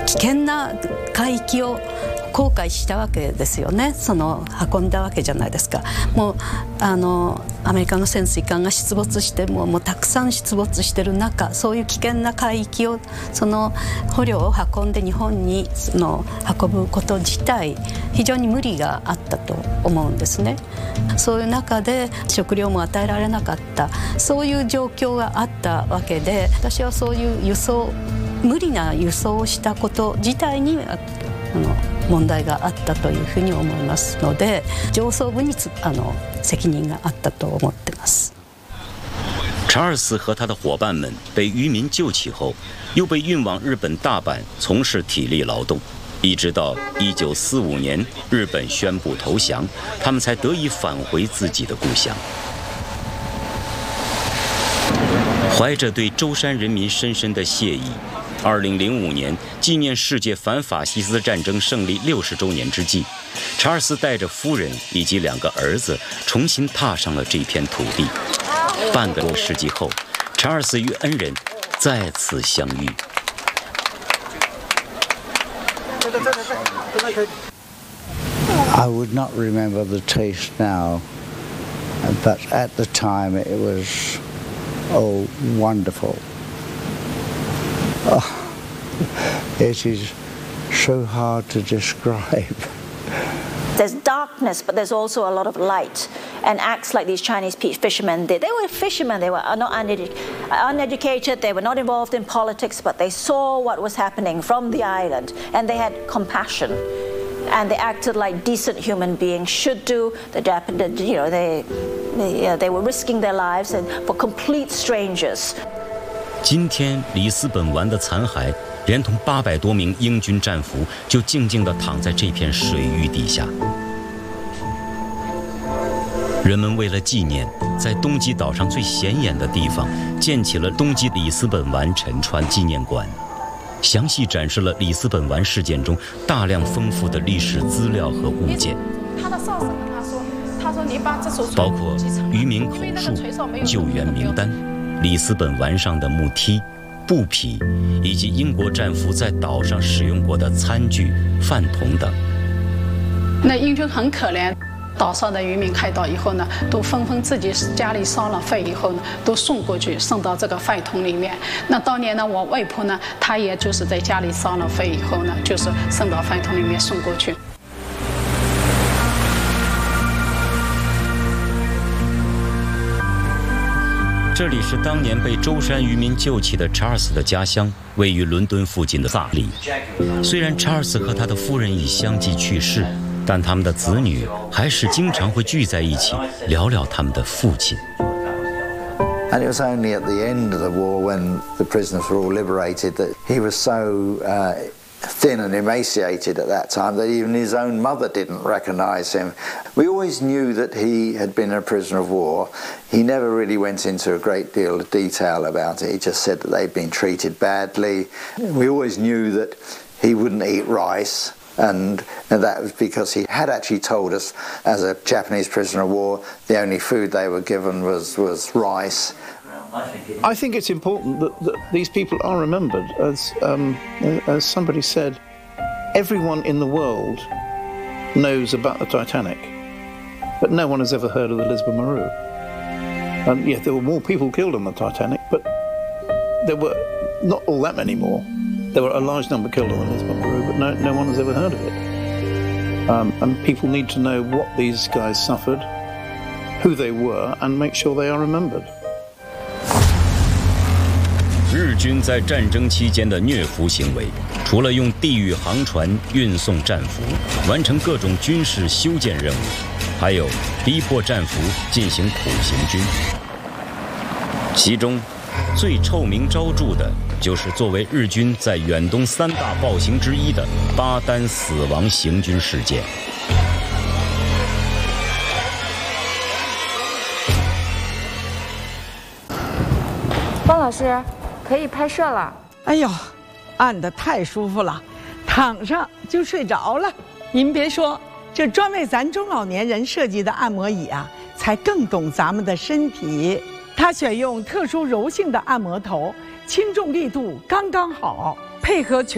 危険な海域を航海したわけですよね。運んだわけじゃないですか。もうアメリカの潜水艦が出没してもうたくさん出没してる中、そういう危険な海域を捕虜を運んで日本に運ぶこと自体非常に無理があったと思うんですね。そういう中で食料も与えられなかった、そういう状況があったわけで、私はそういう無理な輸送をしたこと自体に問題があったというふうに思いますので、上層部に責任があったと思ってます。 查尔斯和他的伙伴们被渔民救起后，又被运往日本大阪从事体力劳动，一直到1945年日本宣布投降，他们才得以返回自己的故乡。怀着对舟山人民深深的谢意，2005年纪念世界反法西斯战争胜利60周年之际，查尔斯带着夫人以及2个儿子重新踏上了这片土地。半个多世纪后，查尔斯与恩人再次相遇。 I would not remember the taste now, but at the time it was, oh, wonderful. Oh, it is so hard to describe. There's darkness, but there's also a lot of light. And acts like these Chinese fishermen did. They were fishermen, they were not uneducated, they were not involved in politics, but they saw what was happening from the island, and they had compassion. And they acted like decent human beings should do. The Japanese, they were risking their lives for complete strangers. 今天，里斯本湾的残骸，连同800多名英军战俘，就静静地躺在这片水域底下。人们为了纪念，在东极岛上最显眼的地方，建起了东极里斯本湾沉船纪念馆，详细展示了里斯本湾事件中大量丰富的历史资料和物件。包括渔民口述、救援名单、里斯本湾上的木梯、布匹，以及英国战俘在岛上使用过的餐具、饭桶等。 那英军很可怜。岛上的渔民看到以后呢，都纷纷自己家里烧了沸以后呢，都送过去，送到这个饭桶里面。那当年呢，我外婆呢，她也就是在家里烧了沸以后呢，就是送到饭桶里面送过去。 这里是当年被舟山渔民救起的查尔斯的家乡，位于伦敦附近的萨利。虽然查尔斯和他的夫人已相继去世，但他们的子女还是经常会聚在一起聊聊他们的父亲。 And it was only at the end of the war, when the prisoners were all liberated, that he was so thin and emaciated at that time that even his own mother didn't recognize him. We always knew that he had been a prisoner of war. He never really went into a great deal of detail about it. He just said that they'd been treated badly. We always knew that he wouldn't eat rice. And that was because he had actually told us, as a Japanese prisoner of war, the only food they were given was rice. I think it's important that these people are remembered. As somebody said, everyone in the world knows about the Titanic, but no one has ever heard of the Lisbon Maru. Yeah, there were more people killed on the Titanic, but there were not all that many more. There were a large number killed on the Lisbon Maru, but no one has ever heard of it. And people need to know what these guys suffered, who they were, and make sure they are remembered. 日军在战争期间的虐俘行为，除了用地狱航船运送战俘，完成各种军事修建任务，还有逼迫战俘进行苦行军。其中，最臭名昭著的就是作为日军在远东3大暴行之一的巴丹死亡行军事件。 方老师，可以拍摄了。 哎呦，按得太舒服了，躺上就睡着了。您别说，这专为咱中老年人设计的按摩椅啊，才更懂咱们的身体。它选用特殊柔性的按摩头，轻重力度刚刚好，配合全